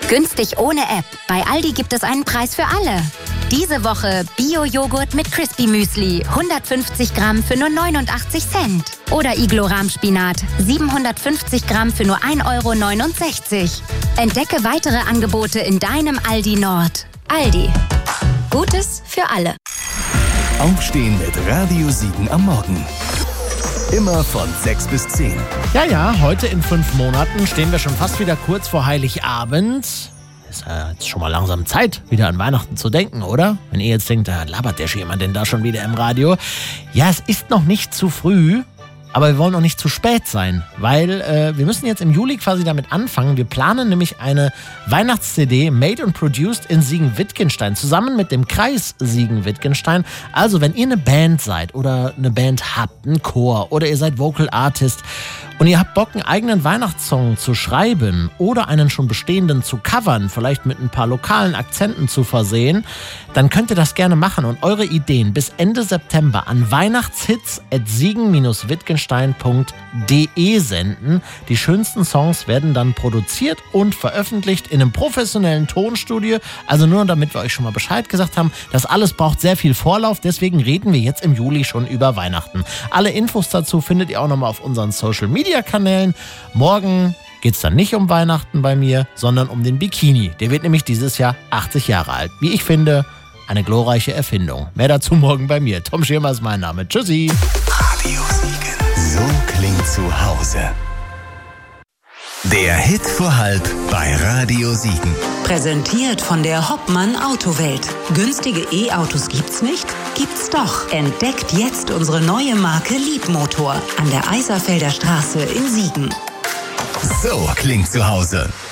Günstig ohne App. Bei Aldi gibt es einen Preis für alle. Diese Woche Bio-Joghurt mit Crispy Müsli. 150 Gramm für nur 89 Cent. Oder Iglo-Rahmspinat. 750 Gramm für nur 1,69 Euro. Entdecke weitere Angebote in deinem Aldi Nord. Aldi. Gutes für alle. Aufstehen mit Radio Siegen am Morgen. Immer von 6 bis 10. Ja, heute in 5 Monaten stehen wir schon fast wieder kurz vor Heiligabend. Ist ja jetzt schon mal langsam Zeit, wieder an Weihnachten zu denken, oder? Wenn ihr jetzt denkt, da labert der Schiemann denn da schon wieder im Radio. Ja, es ist noch nicht zu früh, aber wir wollen auch nicht zu spät sein, weil wir müssen jetzt im Juli quasi damit anfangen. Wir planen nämlich eine Weihnachts-CD made and produced in Siegen-Wittgenstein, zusammen mit dem Kreis Siegen-Wittgenstein. Also, wenn ihr eine Band seid oder eine Band habt, einen Chor oder ihr seid Vocal Artist und ihr habt Bock, einen eigenen Weihnachtssong zu schreiben oder einen schon bestehenden zu covern, vielleicht mit ein paar lokalen Akzenten zu versehen, dann könnt ihr das gerne machen und eure Ideen bis Ende September an weihnachtshits@siegen-wittgenstein.de senden. Die schönsten Songs werden dann produziert und veröffentlicht in einem professionellen Tonstudio. Also nur damit wir euch schon mal Bescheid gesagt haben, das alles braucht sehr viel Vorlauf, deswegen reden wir jetzt im Juli schon über Weihnachten. Alle Infos dazu findet ihr auch nochmal auf unseren Social-Media-Kanälen. Morgen geht es dann nicht um Weihnachten bei mir, sondern um den Bikini. Der wird nämlich dieses Jahr 80 Jahre alt. Wie ich finde, eine glorreiche Erfindung. Mehr dazu morgen bei mir. Tom Schirmer ist mein Name. Tschüssi. Radio Siegen. So klingt zu Hause. Der Hit vor halb bei Radio Siegen. Präsentiert von der Hoppmann Autowelt. Günstige E-Autos gibt's nicht? Gibt's doch. Entdeckt jetzt unsere neue Marke Liebmotor an der Eiserfelder Straße in Siegen. So klingt zu Hause.